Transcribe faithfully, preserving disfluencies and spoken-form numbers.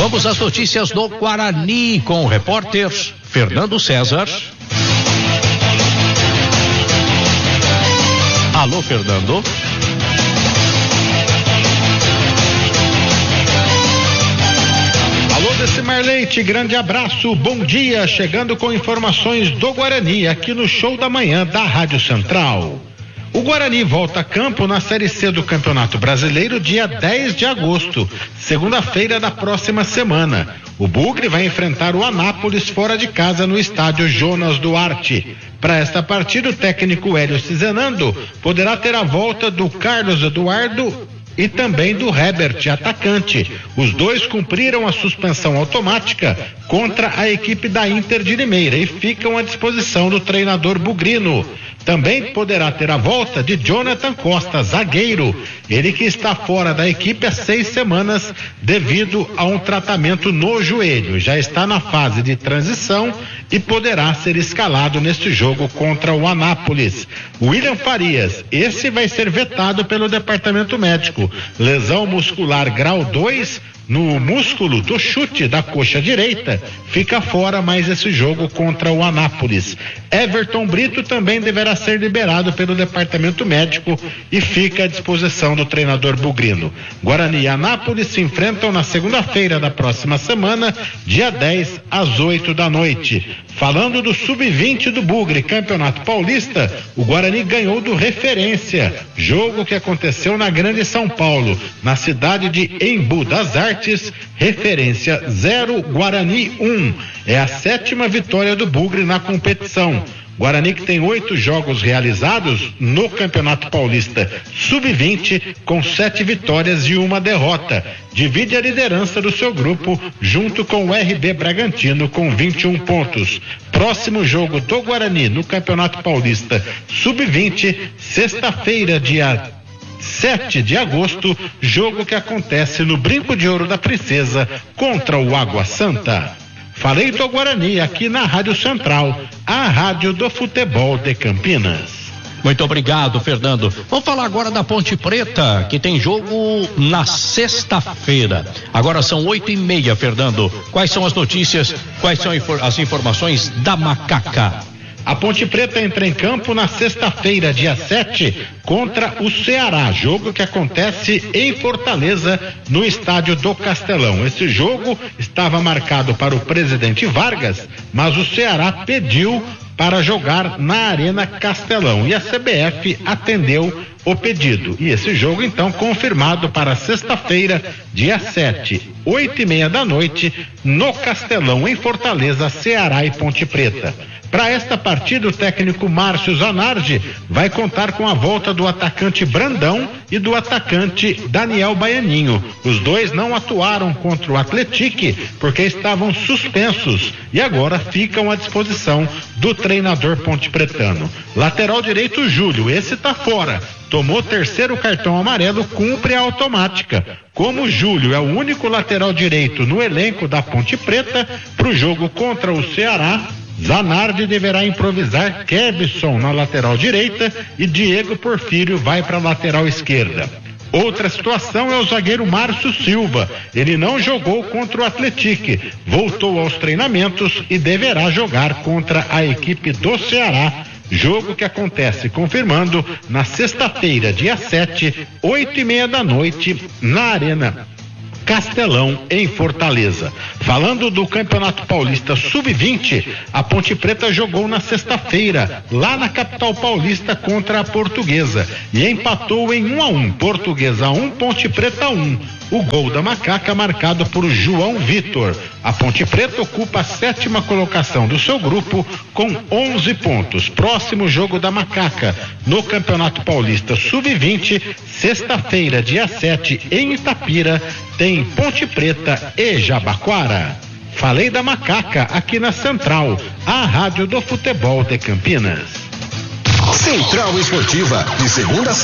Vamos às notícias do Guarani com o repórter Fernando César. Alô, Fernando. Alô, Decimar Leite, grande abraço, bom dia, chegando com informações do Guarani aqui no Show da Manhã da Rádio Central. O Guarani volta a campo na Série C do Campeonato Brasileiro dia dez de agosto, segunda-feira da próxima semana. O Bugre vai enfrentar o Anápolis fora de casa no estádio Jonas Duarte. Para esta partida, o técnico Hélio Cizenando poderá ter a volta do Carlos Eduardo e também do Herbert, atacante. Os dois cumpriram a suspensão automática contra a equipe da Inter de Limeira e ficam à disposição do treinador bugrino. Também poderá ter a volta de Jonathan Costa, zagueiro, ele que está fora da equipe há seis semanas devido a um tratamento no joelho. Já está na fase de transição e poderá ser escalado neste jogo contra o Anápolis. William Farias, esse vai ser vetado pelo departamento médico. Lesão muscular grau dois no músculo do chute da coxa direita, fica fora mais esse jogo contra o Anápolis. Everton Brito também deverá ser liberado pelo departamento médico e fica à disposição do treinador bugrino. Guarani e Anápolis se enfrentam na segunda-feira da próxima semana, dia dez, às oito da noite. Falando do sub vinte do Bugre, Campeonato Paulista, o Guarani ganhou do Referência, jogo que aconteceu na Grande São Paulo, na cidade de Embu das Artes. Referência zero, Guarani um. É a sétima vitória do Bugre na competição. Guarani que tem oito jogos realizados no Campeonato Paulista sub vinte, com sete vitórias e uma derrota. Divide a liderança do seu grupo junto com o R B Bragantino com vinte e um pontos. Próximo jogo do Guarani no Campeonato Paulista sub vinte, sexta-feira, dia sete de agosto, jogo que acontece no Brinco de Ouro da Princesa contra o Água Santa. Falei do Guarani aqui na Rádio Central, a rádio do futebol de Campinas. Muito obrigado, Fernando. Vamos falar agora da Ponte Preta, que tem jogo na sexta-feira. Agora são oito e meia, Fernando. Quais são as notícias, quais são as informações da Macaca? A Ponte Preta entra em campo na sexta-feira, dia sete, contra o Ceará, jogo que acontece em Fortaleza, no estádio do Castelão. Esse jogo estava marcado para o Presidente Vargas, mas o Ceará pediu para jogar na Arena Castelão e a C B F atendeu o pedido. E esse jogo então confirmado para sexta-feira, dia sete, oito e meia da noite, no Castelão, em Fortaleza, Ceará e Ponte Preta. Para esta partida, o técnico Márcio Zanardi vai contar com a volta do atacante Brandão e do atacante Daniel Baianinho. Os dois não atuaram contra o Atlético porque estavam suspensos e agora ficam à disposição do treinador pontepretano. Lateral direito, Júlio, esse está fora. Tomou terceiro cartão amarelo, cumpre a automática. Como o Júlio é o único lateral direito no elenco da Ponte Preta, para o jogo contra o Ceará, Zanardi deverá improvisar Kevson na lateral direita e Diego Porfírio vai para a lateral esquerda. Outra situação é o zagueiro Márcio Silva. Ele não jogou contra o Atlético, voltou aos treinamentos e deverá jogar contra a equipe do Ceará. Jogo que acontece, confirmando, na sexta-feira, dia sete, oito e meia da noite, na Arena Castelão, em Fortaleza. Falando do Campeonato Paulista sub vinte, a Ponte Preta jogou na sexta-feira, lá na capital paulista, contra a Portuguesa e empatou em um a um. Portuguesa um, Ponte Preta um. O gol da Macaca marcado por João Vitor. A Ponte Preta ocupa a sétima colocação do seu grupo com onze pontos. Próximo jogo da Macaca no Campeonato Paulista sub vinte, sexta-feira, dia sete, em Itapira, tem Ponte Preta e Jabaquara. Falei da Macaca aqui na Central, a rádio do futebol de Campinas. Central Esportiva, de segunda a